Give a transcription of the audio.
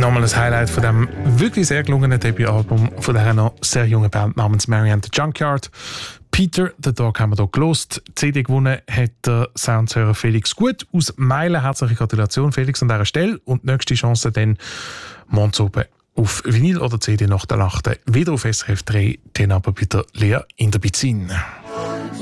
nochmal ein Highlight von dem wirklich sehr gelungenen Debütalbum von dieser noch sehr jungen Band namens Mary and the Junkyard. Peter the Dog haben wir hier gelost. Die CD gewonnen hat der Soundhörer Felix Gut aus Meilen. Herzliche Gratulation, Felix, an dieser Stelle. Und die nächste Chance dann morgens oben auf Vinyl oder CD nach der Nacht wieder auf SRF 3, dann aber bei der Lea in der Bizin.